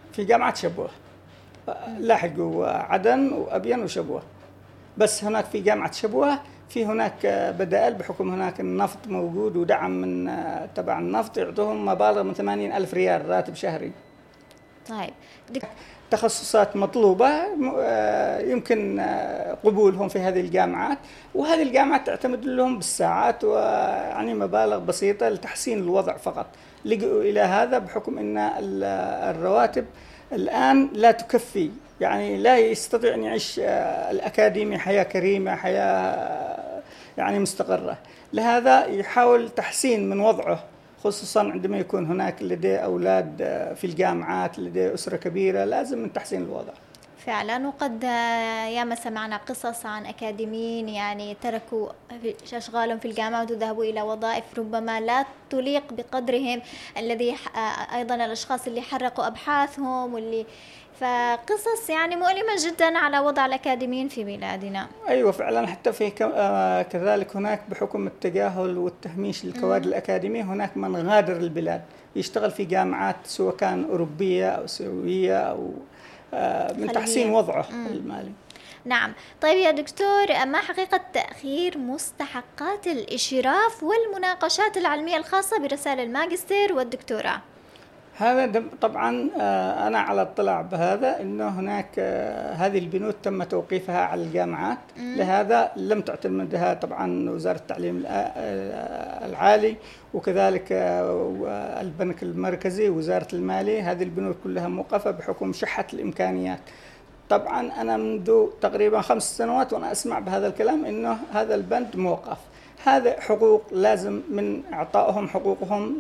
في جامعة شبوة، لاحقوا عدن وأبين وشبوة. بس هناك في جامعة شبوة في هناك بدائل، بحكم هناك النفط موجود ودعم من تبع النفط، يعطوهم مبالغ من 80,000 ريال راتب شهري. طيب تخصصات مطلوبة يمكن قبولهم في هذه الجامعات، وهذه الجامعات تعتمد لهم بالساعات ويعني مبالغ بسيطة لتحسين الوضع فقط. لجأوا إلى هذا بحكم أن الرواتب الآن لا تكفي، يعني لا يستطيع أن يعيش الأكاديمي حياة كريمة، حياة يعني مستقرة. لهذا يحاول تحسين من وضعه، خصوصا عندما يكون هناك لديه أولاد في الجامعات، لديه أسرة كبيرة، لازم من تحسين الوضع. فعلا. وقد ياما سمعنا قصص عن أكاديميين يعني تركوا أشغالهم في الجامعة وذهبوا إلى وظائف ربما لا تليق بقدرهم، الذي أيضا الأشخاص اللي حرقوا أبحاثهم واللي فقصص يعني مؤلمة جدا على وضع الأكاديميين في بلادنا. أيوة فعلا. حتى في كذلك هناك بحكم التجاهل والتهميش للكوادر الأكاديمية، هناك من غادر البلاد يشتغل في جامعات سواء كان أوروبية أو سوية أو من تحسين وضعه المالي. نعم. طيب يا دكتور، ما حقيقة تأخير مستحقات الإشراف والمناقشات العلمية الخاصة برسائل الماجستير والدكتوراه؟ هذا طبعا أنا على اطلاع بهذا، إنه هناك هذه البنود تم توقيفها على الجامعات. لهذا لم تعتمدها طبعا وزارة التعليم العالي، وكذلك البنك المركزي ووزارة المالية. هذه البنود كلها موقفة بحكم شحة الإمكانيات. طبعا أنا منذ تقريبا 5 سنوات وأنا أسمع بهذا الكلام، إنه هذا البند موقف. هذا حقوق لازم من إعطائهم حقوقهم.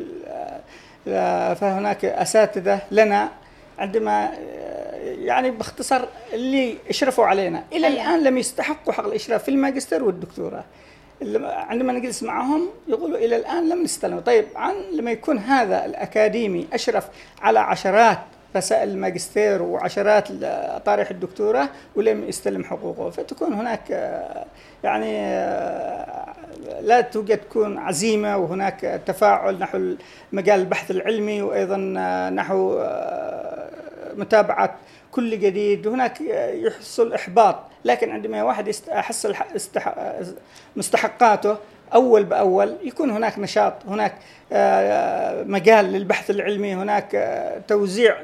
فهناك أساتذة لنا عندما يعني باختصار اللي اشرفوا علينا إلى الآن لم يستحقوا حق الإشراف في الماجستير والدكتوراه. عندما نجلس معهم يقولوا إلى الآن لم نستلم. طيب لما يكون هذا الأكاديمي أشرف على عشرات رسائل الماجستير وعشرات طارح الدكتوراه ولم يستلم حقوقه، فتكون هناك يعني لا توجد تكون عزيمة، وهناك تفاعل نحو مجال البحث العلمي، وأيضا نحو متابعة كل جديد. هناك يحصل إحباط، لكن عندما واحد يحصل مستحقاته أول بأول يكون هناك نشاط، هناك مجال للبحث العلمي، هناك توزيع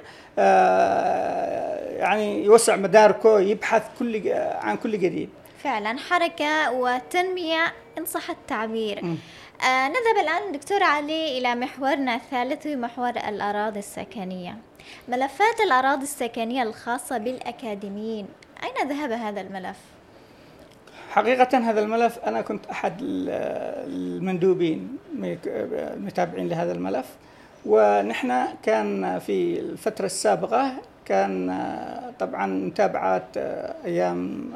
يعني يوسع مداركه، يبحث عن كل جديد. فعلا حركة وتنمية إن صح التعبير. نذهب الآن دكتور علي إلى محورنا الثالث، محور الأراضي السكنية. ملفات الأراضي السكنية الخاصة بالأكاديميين، أين ذهب هذا الملف؟ حقيقة هذا الملف أنا كنت أحد المندوبين المتابعين لهذا الملف، ونحن كان في الفترة السابقة كان طبعا متابعات أيام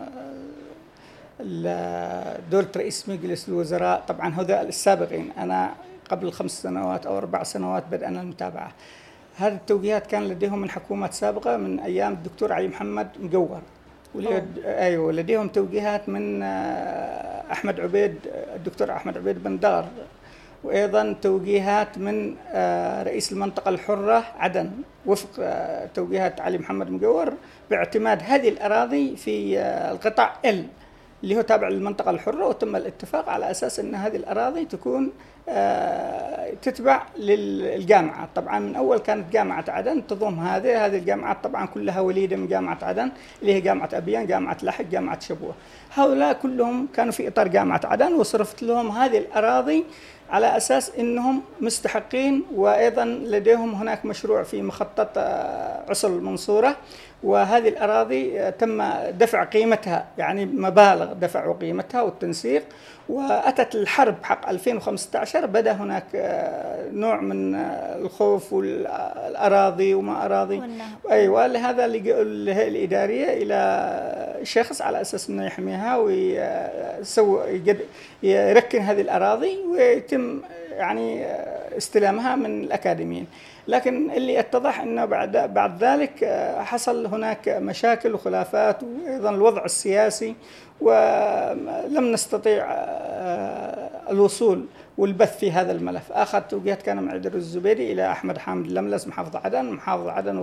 دولة رئيس مجلس الوزراء، طبعا هذا السابقين. أنا قبل 5 سنوات أو 4 سنوات بدأنا المتابعة. هذه التوجيهات كان لديهم من حكومات سابقة من أيام الدكتور علي محمد مجور، أيوة لديهم توجيهات من أحمد عبيد، الدكتور أحمد عبيد بندار، وأيضا توجيهات من رئيس المنطقة الحرة عدن وفق توجيهات علي محمد مجور باعتماد هذه الأراضي في القطاع L اللي هو تابع للمنطقة الحرة. وتم الاتفاق على أساس أن هذه الأراضي تكون تتبع للجامعة. طبعا من أول كانت جامعة عدن تضم هذه الجامعات، طبعا كلها وليدة من جامعة عدن اللي هي جامعة أبيان، جامعة لحج، جامعة شبوة. هؤلاء كلهم كانوا في إطار جامعة عدن، وصرفت لهم هذه الأراضي على أساس أنهم مستحقين. وأيضا لديهم هناك مشروع في مخطط عسل المنصورة، وهذه الأراضي تم دفع قيمتها، يعني مبالغ دفعوا قيمتها والتنسيق. وأتت الحرب حق 2015 بدأ هناك نوع من الخوف والأراضي وما أراضي. أيوة لهذا لجأوا الهيئة الإدارية إلى شخص على أساس أنه يحميها ويركن هذه الأراضي ويتم يعني استلامها من الأكاديميين. لكن اللي اتضح أنه بعد ذلك حصل هناك مشاكل وخلافات، وأيضا الوضع السياسي، ولم نستطيع الوصول والبث في هذا الملف. آخر توجيهات كان مع عدر الزبيدي إلى أحمد حامد اللملس محافظ عدن